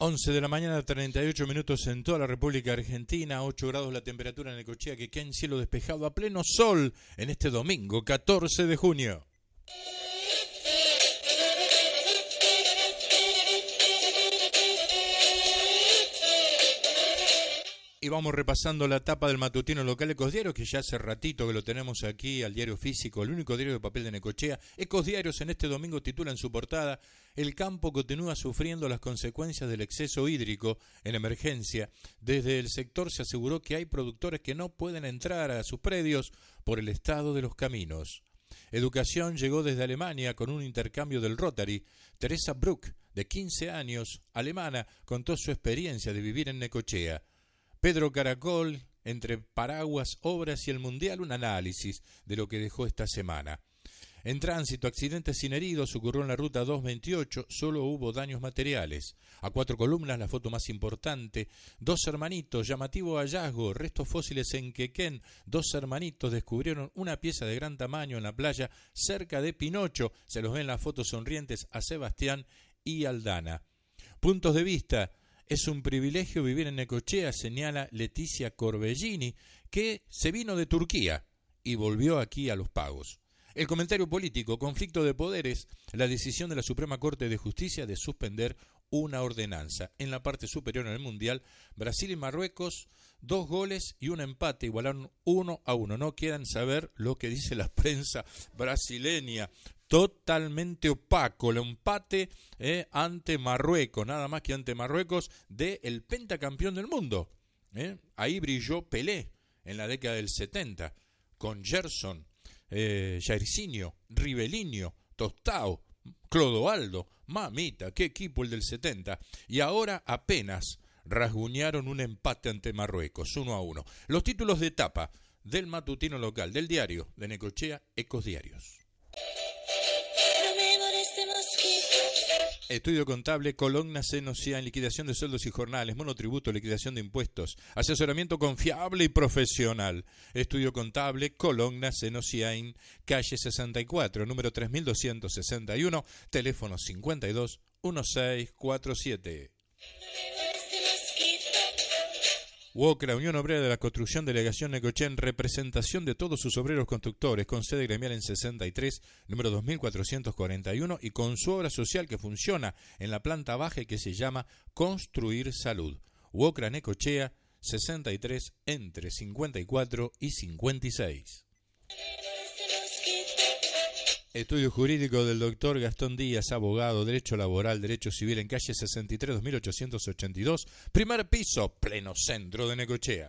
11 de la mañana, 38 minutos en toda la República Argentina, 8 grados la temperatura en Necochea, que queda en cielo despejado a pleno sol en este domingo, 14 de junio. Y vamos repasando la tapa del matutino local Ecos Diarios, que ya hace ratito que lo tenemos aquí al diario físico, el único diario de papel de Necochea. Ecos Diarios en este domingo titula en su portada: el campo continúa sufriendo las consecuencias del exceso hídrico en emergencia. Desde el sector se aseguró que hay productores que no pueden entrar a sus predios por el estado de los caminos. Educación llegó desde Alemania con un intercambio del Rotary. Teresa Bruck, de 15 años, alemana, contó su experiencia de vivir en Necochea. Pedro Caracol, entre paraguas, obras y el Mundial, un análisis de lo que dejó esta semana. En tránsito, accidentes sin heridos, ocurrió en la ruta 228, solo hubo daños materiales. A 4 columnas, la foto más importante: 2 hermanitos, llamativo hallazgo, restos fósiles en Quequén. 2 hermanitos descubrieron una pieza de gran tamaño en la playa cerca de Pinocho. Se los ven en las fotos sonrientes a Sebastián y Aldana. Puntos de vista: es un privilegio vivir en Necochea, señala Leticia Corbellini, que se vino de Turquía y volvió aquí a Los Pagos. El comentario político: conflicto de poderes, la decisión de la Suprema Corte de Justicia de suspender una ordenanza. En la parte superior en el Mundial, Brasil y Marruecos, 2 goles y un empate, igualaron 1-1. No quieran saber lo que dice la prensa brasileña. Totalmente opaco el empate ante Marruecos, nada más que ante Marruecos, del pentacampeón del mundo. Ahí brilló Pelé en la década del 70, con Gerson, Jairzinho, Rivelinho, Tostao, Clodoaldo. Mamita, qué equipo el del 70. Y ahora apenas rasguñaron un empate ante Marruecos, 1-1. Los títulos de etapa del matutino local, del diario de Necochea, Ecos Diarios. Estudio contable, Cologna Cenocía en liquidación de sueldos y jornales, monotributo, liquidación de impuestos, asesoramiento confiable y profesional. Estudio contable, Cologna Cenocía, calle 64, número 3261, teléfono 52 1647. UOCRA, Unión Obrera de la Construcción, Delegación Necochea, en representación de todos sus obreros constructores, con sede gremial en 63, número 2441, y con su obra social que funciona en la planta baja y que se llama Construir Salud. UOCRA Necochea, 63, entre 54 y 56. Estudio jurídico del doctor Gastón Díaz, abogado, derecho laboral, derecho civil, en calle 63, 2882, primer piso, pleno centro de Necochea.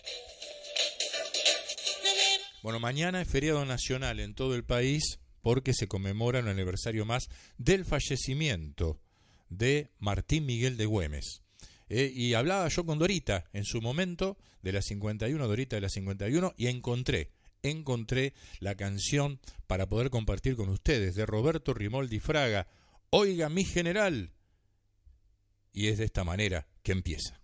Bueno, mañana es feriado nacional en todo el país porque se conmemora un aniversario más del fallecimiento de Martín Miguel de Güemes. Y hablaba yo con Dorita en su momento de la 51, Dorita de la 51, y encontré la canción para poder compartir con ustedes, de Roberto Rimoldi Fraga, Oiga mi general, y es de esta manera que empieza.